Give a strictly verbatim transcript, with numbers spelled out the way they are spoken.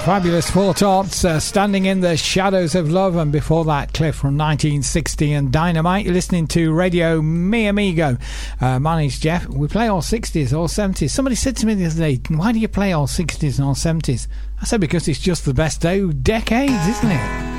Fabulous Four Tops, uh, Standing in the Shadows of Love, and before that Cliff from nineteen sixty and Dynamite. You're listening to Radio Mi Amigo. Uh, my name's Jeff. We play all sixties, all seventies. Somebody said to me the other day, why do you play all sixties and all seventies? I said because it's just the best decades, isn't it?